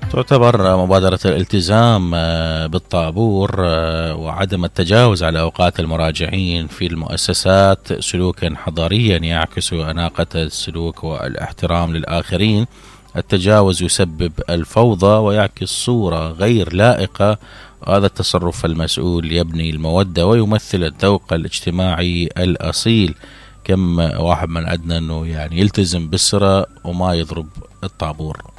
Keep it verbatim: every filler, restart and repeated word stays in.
تعتبر مبادرة الالتزام بالطابور وعدم التجاوز على أوقات المراجعين في المؤسسات سلوكا حضاريا يعكس أناقة السلوك والاحترام للآخرين. التجاوز يسبب الفوضى ويعكس صورة غير لائقة، وهذا التصرف المسؤول يبني المودة ويمثل الذوق الاجتماعي الأصيل. كم واحد من عندنا أنه يعني يلتزم بالسرة وما يضرب الطابور.